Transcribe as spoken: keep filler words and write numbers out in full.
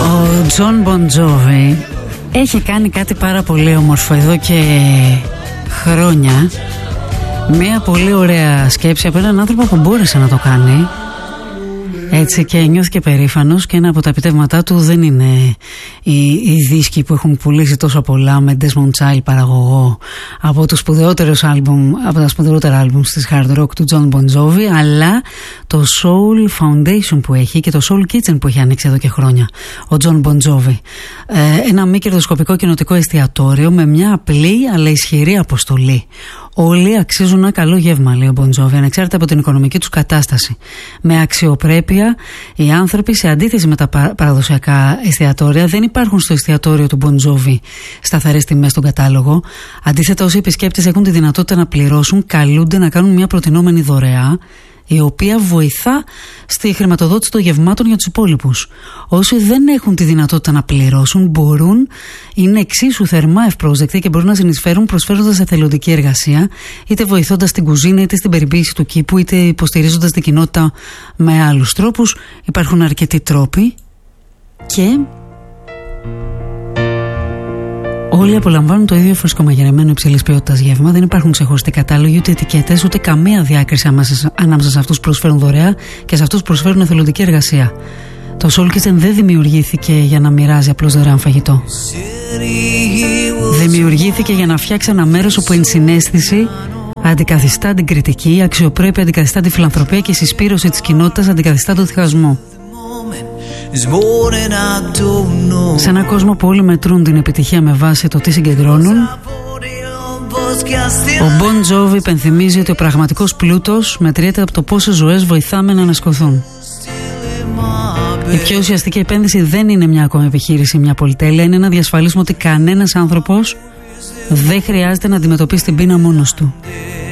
Ο Τζον Μποντζόβι έχει κάνει κάτι πάρα πολύ όμορφο εδώ και χρόνια. Μια πολύ ωραία σκέψη από έναν άνθρωπο που μπόρεσε να το κάνει. Έτσι, και νιώθηκε περήφανος, και ένα από τα επιτεύγματά του δεν είναι οι, οι δίσκοι που έχουν πουλήσει τόσο πολλά με Desmond Child παραγωγό από, τους σπουδαιότερους άλμπουμ, από τα σπουδαιότερα άλμπουμ της hard rock του John Bon Jovi, αλλά το Soul Foundation που έχει και το Soul Kitchen που έχει ανοίξει εδώ και χρόνια ο John Bon Jovi. Ε, ένα μη κερδοσκοπικό κοινοτικό εστιατόριο με μια απλή αλλά ισχυρή αποστολή. Όλοι αξίζουν ένα καλό γεύμα, λέει ο Bon Jovi, ανεξάρτητα από την οικονομική τους κατάσταση. Με αξιοπρέπεια, οι άνθρωποι, σε αντίθεση με τα παραδοσιακά εστιατόρια, δεν υπάρχουν στο εστιατόριο του Bon Jovi σταθερές τιμές στον κατάλογο. Αντίθετα, όσοι επισκέπτες έχουν τη δυνατότητα να πληρώσουν, καλούνται να κάνουν μια προτινόμενη δωρεά, η οποία βοηθά στη χρηματοδότηση των γευμάτων για τους υπόλοιπους. Όσοι δεν έχουν τη δυνατότητα να πληρώσουν, μπορούν, είναι εξίσου θερμά ευπρόσδεκτοι και μπορούν να συνεισφέρουν προσφέροντας εθελοντική εργασία, είτε βοηθώντας την κουζίνα, είτε στην περιποίηση του κήπου, είτε υποστηρίζοντας την κοινότητα με άλλους τρόπους. Υπάρχουν αρκετοί τρόποι και όλοι απολαμβάνουν το ίδιο φρεσκομαγειρεμένο υψηλής ποιότητας γεύμα. Δεν υπάρχουν ξεχωριστοί κατάλογοι, ούτε ετικέτες, ούτε καμία διάκριση ανάμεσα σε αυτούς που προσφέρουν δωρεά και σε αυτούς που προσφέρουν εθελοντική εργασία. Το Soul Kitchen δεν δημιουργήθηκε για να μοιράζει απλώς δωρεάν φαγητό. Δημιουργήθηκε για να φτιάξει ένα μέρος όπου η ενσυναίσθηση αντικαθιστά την κριτική, η αξιοπρέπεια αντικαθιστά τη φιλανθρωπία και η συσπήρωση της κοινότητας αντικαθιστά τον διχασμό. Σε έναν κόσμο που όλοι μετρούν την επιτυχία με βάση το τι συγκεντρώνουν, ο Bon Jovi υπενθυμίζει ότι ο πραγματικός πλούτος μετριέται από το πόσες ζωές βοηθάμε να ανασκοθούν. Η πιο ουσιαστική επένδυση δεν είναι μια ακόμα επιχείρηση, μια πολυτέλεια, είναι να διασφαλίσουμε ότι κανένας άνθρωπος δεν χρειάζεται να αντιμετωπίσει την πείνα μόνος του.